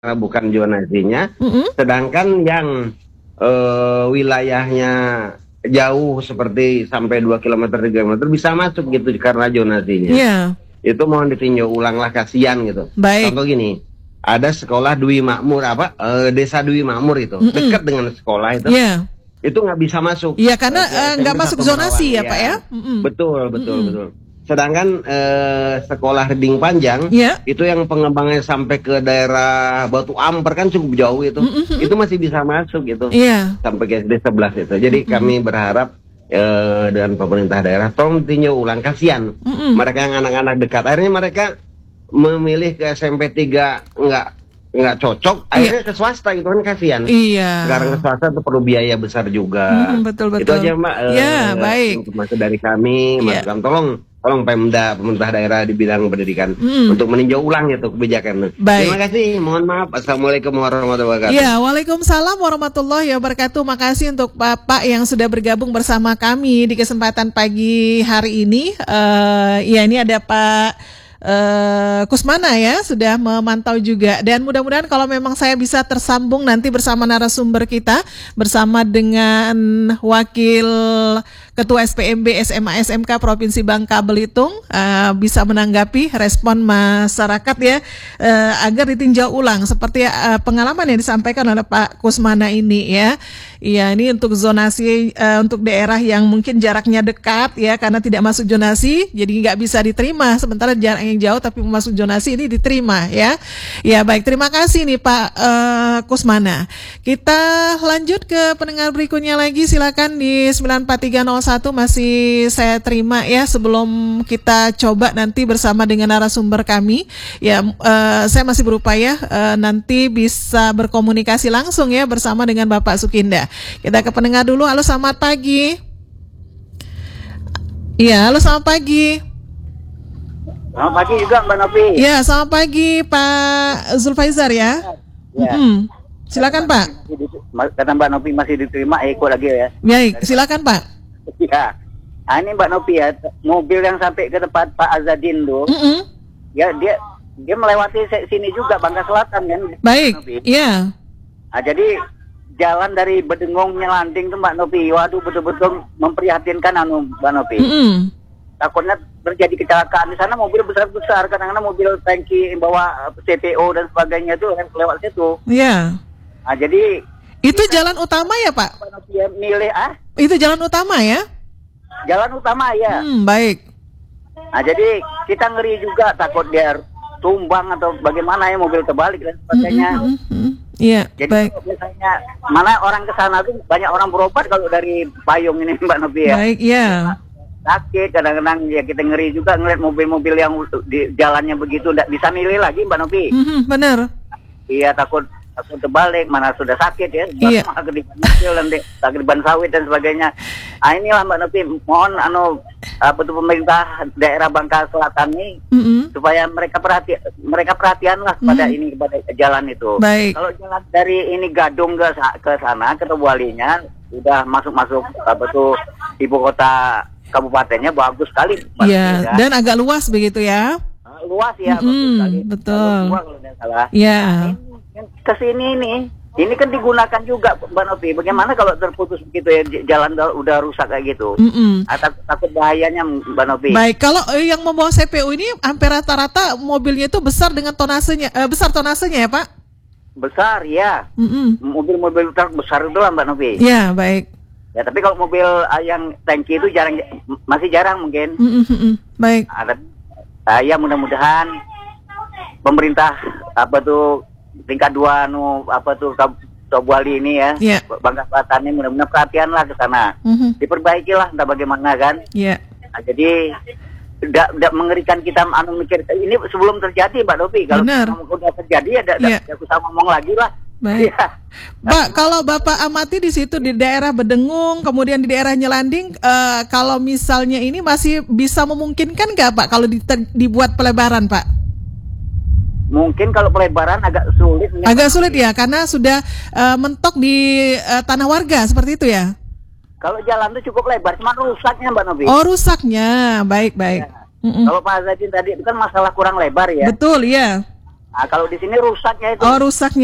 bukan zonasinya. Mm-mm. Sedangkan yang wilayahnya jauh seperti sampai 2 kilometer 3 kilometer bisa masuk gitu karena zonasinya. Iya. Itu mohon ditinjau ulang lah, kasihan gitu. Baik. Contoh gini, ada sekolah Dwi Makmur desa Dwi Makmur itu dekat dengan sekolah itu. Iya. Itu nggak bisa masuk. Iya, karena nggak SMP masuk Satu zonasi ya, Merawang, Pak ya. Betul. Sedangkan sekolah Reding Panjang Iya. itu yang pengembangannya sampai ke daerah Batu Ampar kan cukup jauh itu. Itu masih bisa masuk gitu. Iya. Sampai ke SD 11 itu. Jadi kami berharap dengan pemerintah daerah tolong tinjau ulang, kasihan mereka yang anak-anak dekat. Akhirnya mereka memilih ke SMP 3 nggak cocok, akhirnya ke swasta gitu kan, kasihan. Iya. Sekarang ke swasta itu perlu biaya besar juga. Betul. Itu aja Mbak. Ya, baik. Informasi dari kami, masukan tolong pemerintah daerah di bidang pendidikan untuk meninjau ulang itu kebijakan. Baik. Terima kasih. Mohon maaf. Assalamualaikum warahmatullahi wabarakatuh. Ya, waalaikumsalam warahmatullahi wabarakatuh. Makasih untuk Bapak yang sudah bergabung bersama kami di kesempatan pagi hari ini. Ya, ini ada Pak Kusmana ya, sudah memantau juga. Dan mudah-mudahan kalau memang saya bisa tersambung nanti bersama narasumber kita, bersama dengan Wakil Ketua SPMB SMA SMK Provinsi Bangka Belitung, bisa menanggapi respon masyarakat ya, agar ditinjau ulang seperti pengalaman yang disampaikan oleh Pak Kusmana ini ya. Iya, ini untuk zonasi untuk daerah yang mungkin jaraknya dekat ya, karena tidak masuk zonasi jadi nggak bisa diterima, sementara jarak yang jauh tapi masuk zonasi ini diterima ya. Ya, baik, terima kasih nih Pak Kusmana. Kita lanjut ke pendengar berikutnya lagi, silakan di 94301 masih saya terima ya, sebelum kita coba nanti bersama dengan narasumber kami ya. Saya masih berupaya nanti bisa berkomunikasi langsung ya bersama dengan Bapak Sukinda. Kita ke pendengar dulu. Halo, selamat pagi. Iya, halo, selamat pagi. Selamat pagi juga Mbak Novi. Ya, selamat pagi Pak Zulfaizar ya. Ya. Silakan Pak. Kata Mbak Novi masih diterima, ikut lagi ya. Baik, silakan Pak. Ya. Nah, ini Mbak Novi ya, mobil yang sampai ke tempat Pak Azadin tuh, ya dia melewati sini juga, Bangka Selatan kan. Baik, iya. Nah, jadi jalan dari Bedengong Nyelanding tuh Mbak Novi, waduh betul-betul memprihatinkan Mbak Novi. Takutnya terjadi kecelakaan di sana, mobil besar-besar, kadang-kadang mobil tangki bawa CPO dan sebagainya tuh lewat situ. Iya. Nah, jadi itu jalan utama ya Pak? Mbak Novi milih Itu jalan utama ya? Jalan utama ya. Baik. Nah, jadi kita ngeri juga, takut dia tumbang atau bagaimana ya, mobil terbalik dan sebagainya. Iya, jadi baik. Misalnya mana orang ke sana tuh banyak orang berobat kalau dari payung ini Mbak Novi ya. Baik, iya. Sakit kadang-kadang ya, kita ngeri juga ngeliat mobil-mobil yang di jalannya begitu, tidak bisa milih lagi Mbak Novi. Benar. Iya, takut terbalik, mana sudah sakit ya, Iya. kediban mobil dan sakit ban sawit dan sebagainya. Ah, inilah Mbak Novi, mohon pemerintah daerah Bangka Selatan ini supaya mereka perhatian lah pada ini, pada jalan itu. Baik. Kalau jalan dari ini Gadung ke sana ke Tebualinya udah masuk ibu kota kabupatennya, bagus sekali. Iya, dan agak luas begitu ya. Luas ya, bagus sekali. Betul. Kalau tidak salah. Iya. Kesini nih, ini kan digunakan juga Mbak Novi. Bagaimana kalau terputus begitu ya, jalan udah rusak kayak gitu? Takut bahayanya Mbak Novi. Baik, kalau yang membawa CPU ini hampir rata-rata mobilnya itu besar dengan tonasenya, besar tonasenya ya Pak? Besar ya. Mobil-mobil truk besar itu lah Mbak Novi. Ya, baik. Ya, tapi kalau mobil yang tangki itu masih jarang mungkin. Baik. Ya, mudah-mudahan pemerintah tingkat 2 Tobuali ini ya, Bangka Selatan ini mudah-mudahan perhatianlah ke sana. Diperbaikilah entah bagaimana kan. Iya. Nah, jadi tidak mengerikan kita mikir ini sebelum terjadi Mbak Novi. Kalau udah terjadi ya tidak usah ngomong lagi lah. Baik. Ya. Pak, kalau Bapak amati di situ di daerah Bedengung, kemudian di daerah Nyelanding, kalau misalnya ini masih bisa memungkinkan nggak Pak kalau dibuat pelebaran Pak? Mungkin kalau pelebaran agak sulit. Agak sulit ya, karena sudah mentok di tanah warga seperti itu ya? Kalau jalan itu cukup lebar, cuma rusaknya Mbak Novi. Oh, rusaknya, baik. Ya. Kalau Pak Azadin tadi itu kan masalah kurang lebar ya. Betul, ya. Nah, kalau di sini rusaknya itu. Oh, rusaknya.